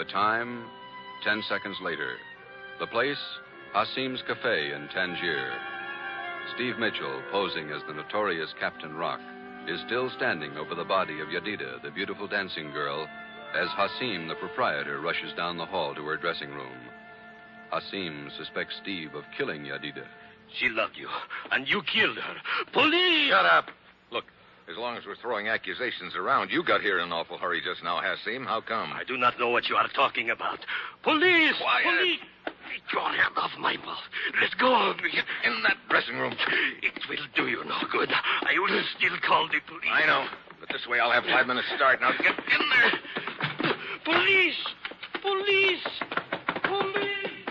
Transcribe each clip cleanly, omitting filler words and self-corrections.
The time, 10 seconds later. The place, Hasim's Cafe in Tangier. Steve Mitchell, posing as the notorious Captain Rock, is still standing over the body of Yadida, the beautiful dancing girl, as Hasim, the proprietor, rushes down the hall to her dressing room. Hasim suspects Steve of killing Yadida. She loved you, and you killed her. Police! Shut up. Look, as long as we're throwing accusations around, you got here in an awful hurry just now, Hasim. How come? I do not know what you are talking about. Police! Quiet. Police! Take your hand off my mouth. Let go of me. In that dressing room. It will do you no good. I will still call the police. I know, but this way I'll have 5 minutes start. Now get in there. Police! Police! Police!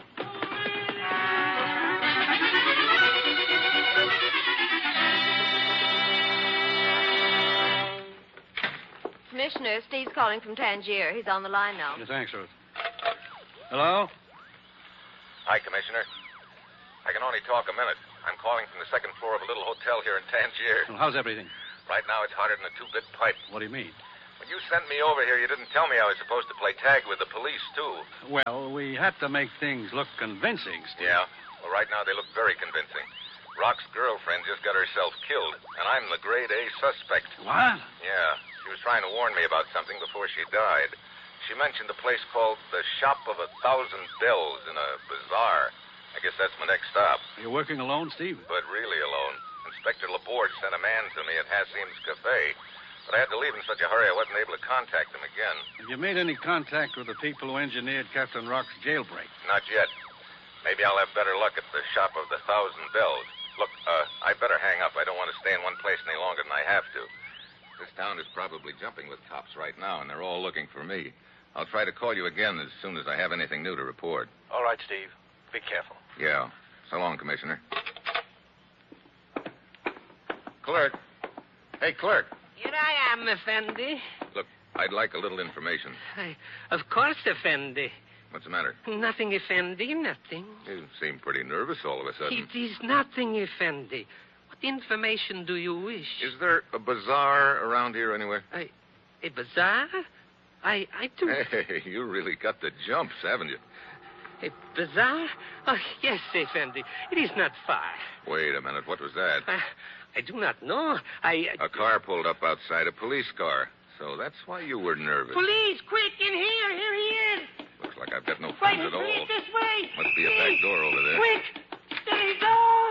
Commissioner, Steve's calling from Tangier. He's on the line now. Yeah, thanks, Ruth. Hello? Hi, Commissioner. I can only talk a minute. I'm calling from the second floor of a little hotel here in Tangier. Well, how's everything? Right now it's hotter than a 2-bit pipe. What do you mean? When you sent me over here, you didn't tell me I was supposed to play tag with the police, too. Well, we had to make things look convincing, Steve. Yeah? Well, right now they look very convincing. Rock's girlfriend just got herself killed, and I'm the grade A suspect. What? Yeah. She was trying to warn me about something before she died. She mentioned a place called the Shop of 1,000 Bells in a bazaar. I guess that's my next stop. You're working alone, Steve? But really alone. Inspector Laborge sent a man to me at Hasim's Cafe. But I had to leave in such a hurry I wasn't able to contact him again. Have you made any contact with the people who engineered Captain Rock's jailbreak? Not yet. Maybe I'll have better luck at the Shop of the 1,000 Bells. Look, I better hang up. I don't want to stay in one place any longer than I have to. This town is probably jumping with cops right now, and they're all looking for me. I'll try to call you again as soon as I have anything new to report. All right, Steve. Be careful. Yeah. So long, Commissioner. Clerk. Hey, clerk. Here I am, Effendi. Look, I'd like a little information. Of course, Effendi. What's the matter? Nothing, Effendi, nothing. You seem pretty nervous all of a sudden. It is nothing, Effendi. What information do you wish? Is there a bazaar around here anywhere? A bazaar? I do. Hey, you really got the jumps, haven't you? A bazaar? Oh, yes, Effendi. It is not far. Wait a minute. What was that? I do not know. A car pulled up outside a police car. So that's why you were nervous. Police, quick, in here. Here he is. Looks like I've got no friends at all. This way. Must be a back door over there. Quick. There he goes.